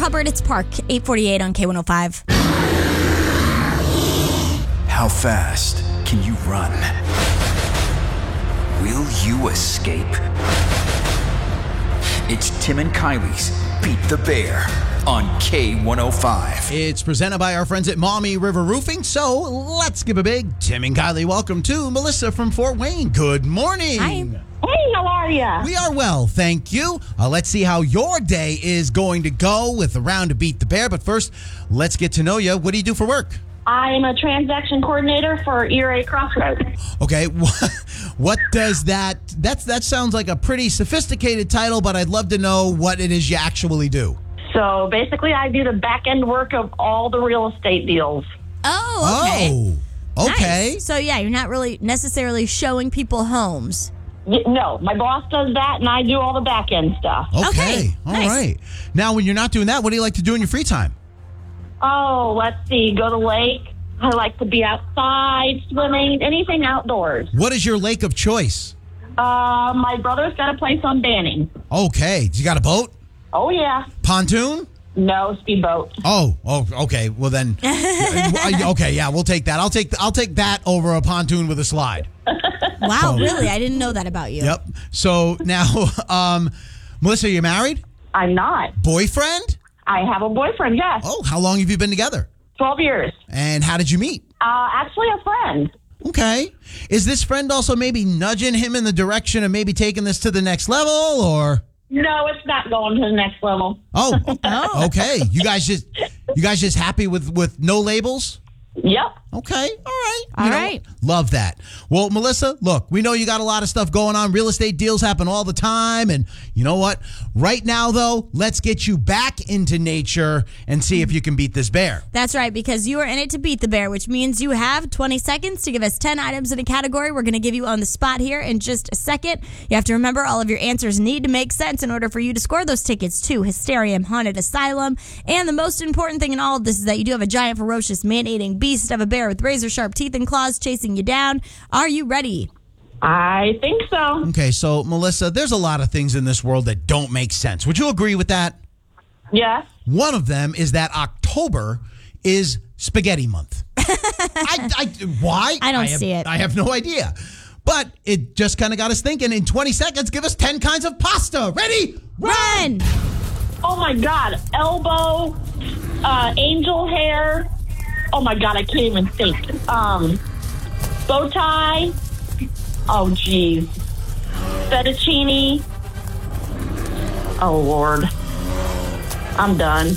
Hubbard, it's Park, 848 on K105. How fast can you run? Will you escape? It's Tim and Kylie's Beat the Bear on K105. It's presented by our friends at Maumee River Roofing, so let's give a big Tim and Kylie welcome to Melissa from Fort Wayne. Good morning. Hi. Hey, how are ya? We are well, thank you. Let's see how your day is going to go with the round to Beat the Bear. But first, let's get to know you. What do you do for work? I'm a transaction coordinator for ERA Crossroads. Okay, what does that sounds like a pretty sophisticated title, but I'd love to know what it is you actually do. So basically, I do the back end work of all the real estate deals. Oh, okay. Oh, okay. Nice. So, yeah, you're not really necessarily showing people homes. No, my boss does that, and I do all the back end stuff. Okay, All nice. right. Now, when you're not doing that, what do you like to do in your free time? Oh, let's see. Go to the lake. I like to be outside, swimming, anything outdoors. What is your lake of choice? My brother's got a place on Banning. Okay. You got a boat? Oh, yeah. Pontoon? No, speedboat. Oh, okay. Well then, okay, yeah, we'll take that. I'll take that over a pontoon with a slide. Wow, really? I didn't know that about you. Yep. So now, Melissa, you married? I'm not. Boyfriend? I have a boyfriend, yes. Oh, how long have you been together? 12 years. And how did you meet? Actually a friend. Okay. Is this friend also maybe nudging him in the direction of maybe taking this to the next level, or? No, it's not going to the next level. Oh, okay. You guys just happy with no labels? Yep. Okay. All right. All right. Love that. Well, Melissa, look, we know you got a lot of stuff going on. Real estate deals happen all the time. And you know what? Right now, though, let's get you back into nature and see if you can beat this bear. That's right, because you are in it to beat the bear, which means you have 20 seconds to give us 10 items in a category. We're going to give you on the spot here in just a second. You have to remember all of your answers need to make sense in order for you to score those tickets to Hysterium Haunted Asylum. And the most important thing in all of this is that you do have a giant, ferocious, man-eating beast of a bear with razor-sharp teeth and claws chasing you down. Are you ready? I think so. Okay, so, Melissa, there's a lot of things in this world that don't make sense. Would you agree with that? Yes. One of them is that October is spaghetti month. Why? I don't see it. I have no idea. But it just kind of got us thinking. In 20 seconds, give us 10 kinds of pasta. Ready? Run! Oh, my God. Elbow, angel hair. Oh, my God, I can't even think. Bow tie. Oh, geez. Fettuccine. Oh, Lord. I'm done.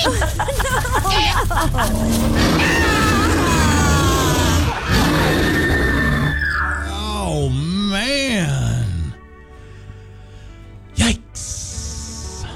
Oh, man. Yikes.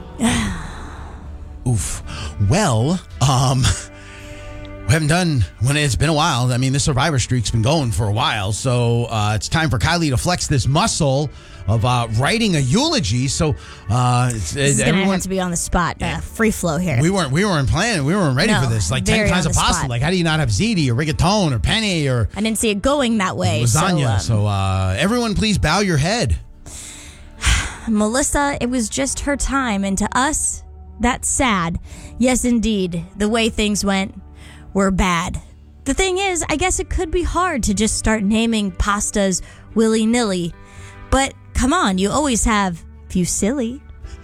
Oof. Well, we haven't done when it's been a while. I mean, the survivor streak's been going for a while, so it's time for Kylie to flex this muscle of writing a eulogy. So This is going to have to be on the spot. Free flow here. we weren't planning. We weren't ready for this. Like 10 kinds of pasta. spot. Like, how do you not have ziti or rigatone or penne or I didn't see it going that way. lasagna? So, Everyone, please bow your head. Melissa, it was just her time, and to us, that's sad. Yes, indeed, the way things went were bad. The thing is, I guess it could be hard to just start naming pastas willy-nilly. But come on, you always have fusilli.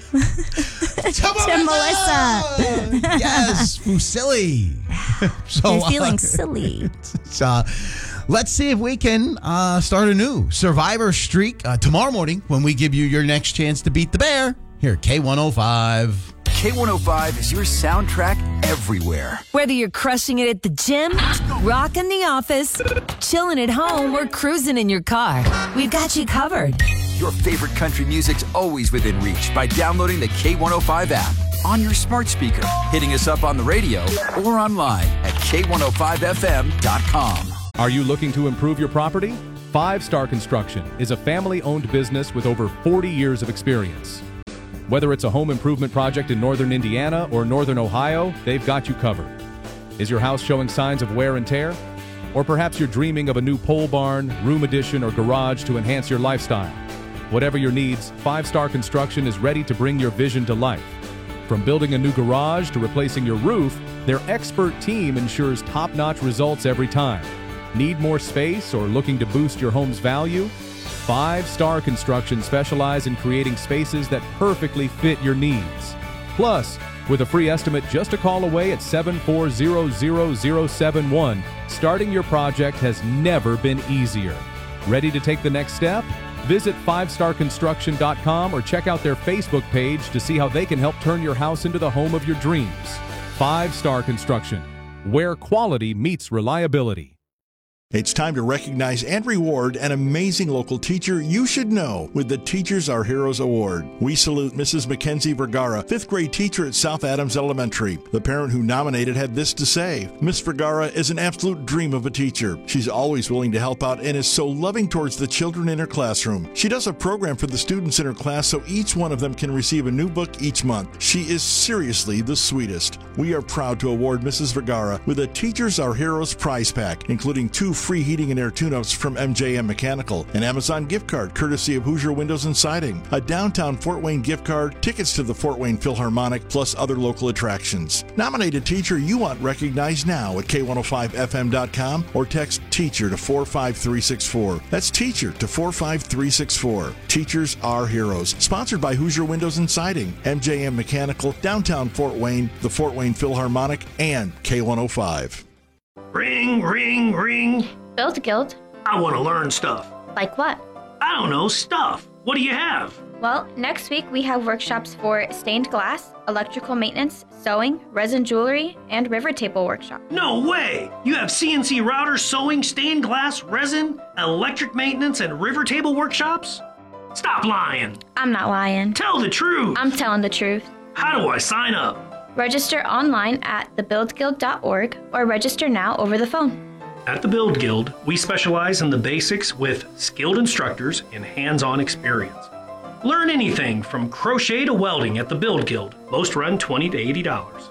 To Melissa. Yes, fusilli. So, You're feeling silly. let's see if we can start a new survivor streak tomorrow morning when we give you your next chance to beat the bear here at K105. K105 is your soundtrack everywhere. Whether you're crushing it at the gym, rocking the office, chilling at home, or cruising in your car, we've got you covered. Your favorite country music's always within reach by downloading the K105 app on your smart speaker, hitting us up on the radio, or online at K105FM.com. Are you looking to improve your property? 5 Star Construction is a family-owned business with over 40 years of experience. Whether it's a home improvement project in northern Indiana or northern Ohio, they've got you covered. Is your house showing signs of wear and tear? Or perhaps you're dreaming of a new pole barn, room addition, or garage to enhance your lifestyle. Whatever your needs, 5 Star Construction is ready to bring your vision to life. From building a new garage to replacing your roof, their expert team ensures top-notch results every time. Need more space or looking to boost your home's value? 5 Star Construction specialize in creating spaces that perfectly fit your needs. Plus, with a free estimate just a call away at 7400071, starting your project has never been easier. Ready to take the next step? Visit 5starconstruction.com or check out their Facebook page to see how they can help turn your house into the home of your dreams. 5 Star Construction, where quality meets reliability. It's time to recognize and reward an amazing local teacher you should know with the Teachers Are Heroes Award. We salute Mrs. Mackenzie Vergara, 5th grade teacher at South Adams Elementary. The parent who nominated had this to say: Miss Vergara is an absolute dream of a teacher. She's always willing to help out and is so loving towards the children in her classroom. She does a program for the students in her class so each one of them can receive a new book each month. She is seriously the sweetest. We are proud to award Mrs. Vergara with a Teachers Are Heroes prize pack, including 2 free heating and air tune-ups from MJM Mechanical, an Amazon gift card courtesy of Hoosier Windows and Siding, a downtown Fort Wayne gift card, tickets to the Fort Wayne Philharmonic, plus other local attractions. Nominate a teacher you want recognized now at K105FM.com or text TEACHER to 45364. That's TEACHER to 45364. Teachers Are Heroes. Sponsored by Hoosier Windows and Siding, MJM Mechanical, downtown Fort Wayne, the Fort Wayne Philharmonic, and K105. Ring, ring, ring. Build Guild. I want to learn stuff. Like what? I don't know, stuff. What do you have? Well, next week we have workshops for stained glass, electrical maintenance, sewing, resin jewelry, and river table workshop. No way! You have CNC router, sewing, stained glass, resin, electric maintenance, and river table workshops? Stop lying. I'm not lying. Tell the truth. I'm telling the truth. How do I sign up? Register online at thebuildguild.org or register now over the phone. At the Build Guild, we specialize in the basics with skilled instructors and hands-on experience. Learn anything from crochet to welding at the Build Guild. Most run $20 to $80.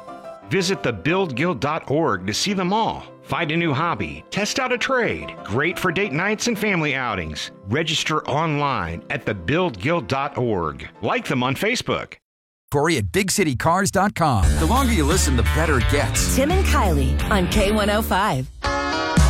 Visit thebuildguild.org to see them all. Find a new hobby, test out a trade. Great for date nights and family outings. Register online at thebuildguild.org. Like them on Facebook. Corey at BigCityCars.com. The longer you listen, the better it gets. Tim and Kylie on K105.